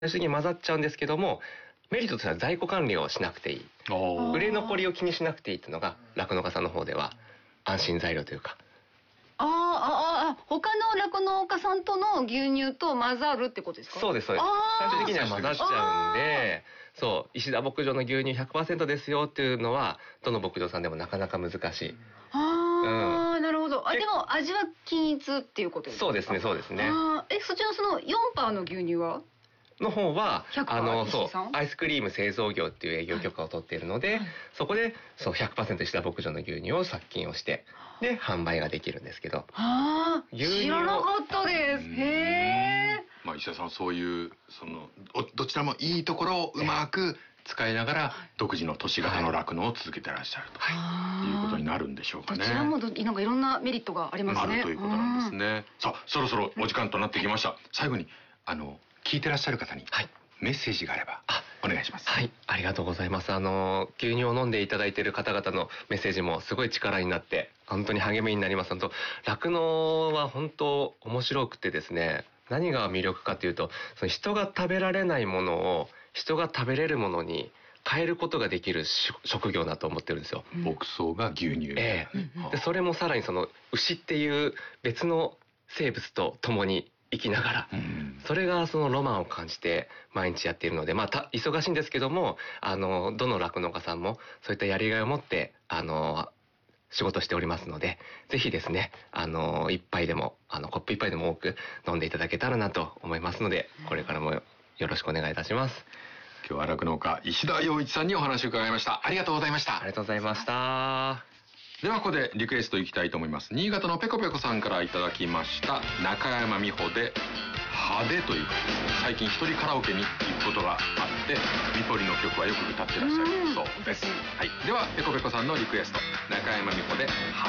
最終的に混ざっちゃうんですけども、メリットとしては在庫管理をしなくていい、売れ残りを気にしなくていいっていうのが酪農家さんの方では安心材料というか。 他の酪農家さんとの牛乳と混ざるってことですか？ そうですそうです。最終的には混ざっちゃうんで、そう石田牧場の牛乳 100% ですよっていうのはどの牧場さんでもなかなか難しい。 なるほど。でも味は均一っていうことですか？そうですねそうですね。 そちらのその 4% の牛乳はの方はそうアイスクリーム製造業っていう営業許可を取っているので、そこでそう 100% 石田牧場の牛乳を殺菌をしてで販売ができるんですけど。 知らなかったです。へー。石田さんそういうどちらもいいところをうまく使いながら独自の都市型の酪農を続けてらっしゃるということになるんでしょうかね。 どちらもなんかいろんなメリットがありますね。 あるということなんですね。さあそろそろお時間となってきました。最後に聞いてらっしゃる方にメッセージがあればお願いします。 はい、ありがとうございます。牛乳を飲んでいただいている方々のメッセージもすごい力になって本当に励みになります。酪農は本当面白くてですね、何が魅力かというと、その人が食べられないものを人が食べれるものに変えることができる職業だと思ってるんですよ。 牧草が牛乳。 でそれもさらにその牛っていう別の生物と共に生きながら、それがそのロマンを感じて毎日やっているので、忙しいんですけどもどの酪農家さんもそういったやりがいを持って仕事しておりますので、ぜひですね一杯でもコップ一杯でも多く飲んでいただけたらなと思いますので、これからもよろしくお願いいたします。 今日は酪農家石田洋一さんにお話を伺いました。ありがとうございました。 ありがとうございました。 ではここでリクエストいきたいと思います。新潟のペコペコさんからいただきました中山美穂で派手ということで、最近一人カラオケに行くことがあってミポリの曲はよく歌ってらっしゃるそうです。はい、ではペコペコさんのリクエスト中山美穂で派手。